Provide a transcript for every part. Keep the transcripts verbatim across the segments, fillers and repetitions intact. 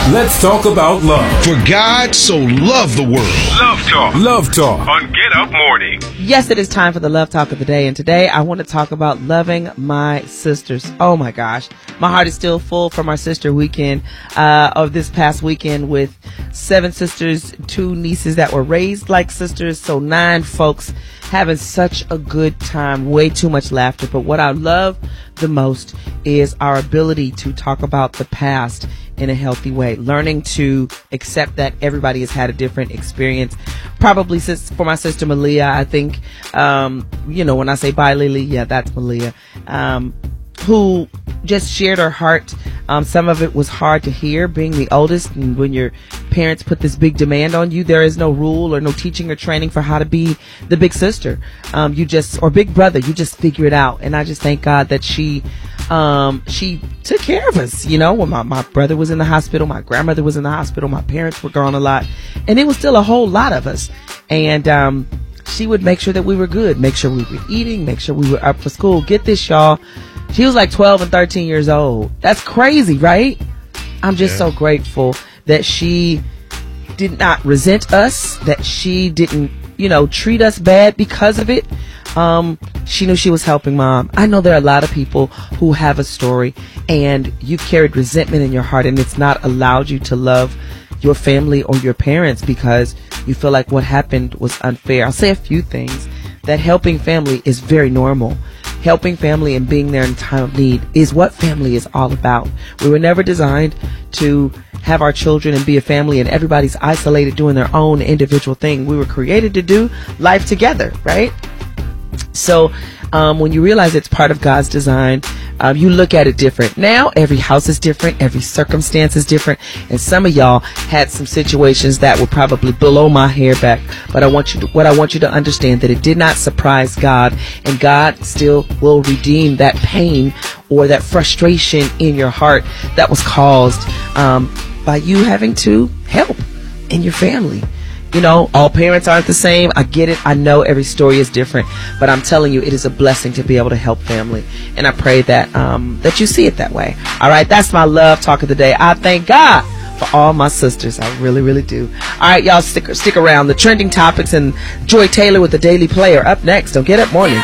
Let's talk about love. For God so loved the world. Love Talk. Love Talk. On Get Up Morning. Yes, it is time for the Love Talk of the day. And today I want to talk about loving my sisters. Oh my gosh. My heart is still full from our sister weekend uh, of this past weekend with seven sisters, two nieces that were raised like sisters. So nine folks having such a good time, way too much laughter. But what I love the most is our ability to talk about the past in a healthy way, learning to accept that everybody has had a different experience. Probably sis- for my sister Malia, I think, um, you know, when I say bye Lily, yeah, that's Malia, um, who just shared her heart. Um, some of it was hard to hear, being the oldest, and when your parents put this big demand on you, there is no rule or no teaching or training for how to be the big sister. Um, you just, or big brother, you just figure it out. And I just thank God that she, um, she took care of us. You know, when my, my brother was in the hospital, my grandmother was in the hospital, my parents were gone a lot, and it was still a whole lot of us. And, um, she would make sure that we were good, make sure we were eating, make sure we were up for school. Get this, y'all. She was like twelve and thirteen years old. That's crazy, right? I'm just yeah. so grateful that she did not resent us, that she didn't, you know, treat us bad because of it. Um, she knew she was helping mom. I know there are a lot of people who have a story and you carried resentment in your heart and it's not allowed you to love your family or your parents because you feel like what happened was unfair. I'll say a few things. That helping family is very normal. Helping family and being there in time of need is what family is all about. We were never designed to have our children and be a family and everybody's isolated doing their own individual thing. We were created to do life together, right? So um, when you realize it's part of God's design, um, you look at it different. Now every house is different, every circumstance is different, and some of y'all had some situations that were probably below my hair back. But I want you to, what I want you to understand that it did not surprise God, and God still will redeem that pain or that frustration in your heart that was caused um, by you having to help in your family. You know, all parents aren't the same. I get it. I know every story is different, but I'm telling you, it is a blessing to be able to help family. And I pray that, um, that you see it that way. All right. That's my love talk of the day. I thank God for all my sisters. I really, really do. All right, y'all stick, stick around. The trending topics and Joy Taylor with the Daily Player up next. Don't Get Up Morning.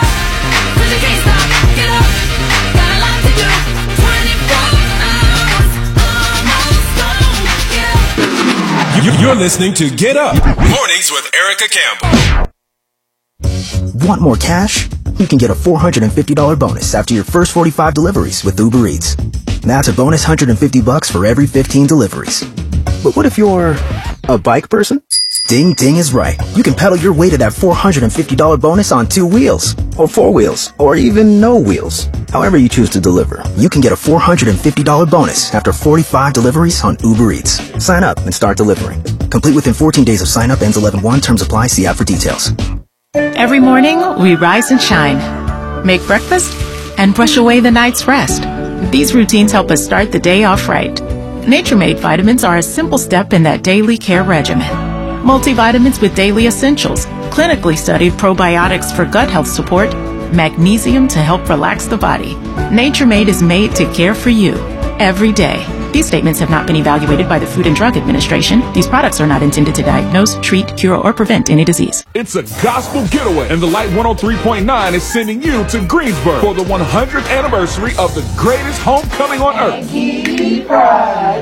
You're listening to Get Up Mornings with Erica Campbell. Want more cash? You can get a four hundred fifty dollars bonus after your first forty-five deliveries with Uber Eats. That's a bonus one hundred fifty bucks for every fifteen deliveries. But what if you're a bike person? Ding Ding is right. You can pedal your way to that four hundred fifty dollars bonus on two wheels, or four wheels, or even no wheels. However you choose to deliver, you can get a four hundred fifty dollars bonus after forty-five deliveries on Uber Eats. Sign up and start delivering. Complete within fourteen days of sign up. Ends eleven one. Terms apply. See app for details. Every morning, we rise and shine, make breakfast, and brush away the night's rest. These routines help us start the day off right. Nature Made vitamins are a simple step in that daily care regimen. Multivitamins with daily essentials, clinically studied probiotics for gut health support, magnesium to help relax the body. Nature Made is made to care for you every day. These statements have not been evaluated by the Food and Drug Administration. These products are not intended to diagnose, treat, cure, or prevent any disease. It's a gospel getaway, and the Light one oh three point nine is sending you to Greensboro for the one hundredth anniversary of the greatest homecoming on earth.